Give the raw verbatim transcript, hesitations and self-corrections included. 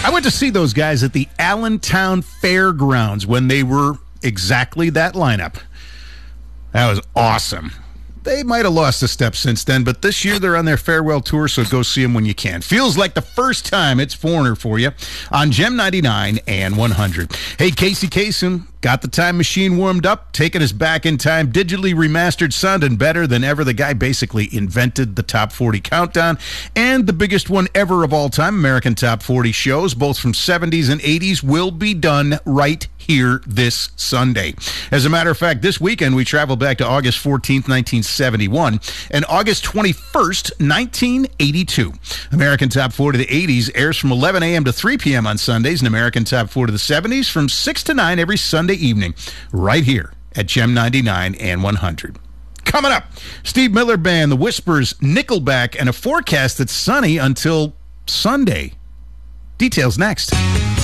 I went to see those guys at the Allentown Fairgrounds when they were exactly that lineup. That was awesome. They might have lost a step since then, but this year they're on their farewell tour, so go see them when you can. Feels like the first time. It's Foreigner for you on Gem ninety-nine and one hundred. Hey, Casey Kasem got the time machine warmed up, taking us back in time, digitally remastered, sounding better than ever. The guy basically invented the Top forty Countdown and the biggest one ever of all time, American Top forty shows, both from seventies and eighties, will be done right here this Sunday. As a matter of fact, this weekend we travel back to August fourteenth, nineteen seventy-one, and August twenty-first, nineteen eighty-two. American Top forty of the eighties airs from eleven a.m. to three p.m. on Sundays, and American Top forty of the seventies from six to nine every Sunday evening, right here at Gem ninety-nine and one hundred. Coming up, Steve Miller Band, The Whispers, Nickelback, and a forecast that's sunny until Sunday. Details next.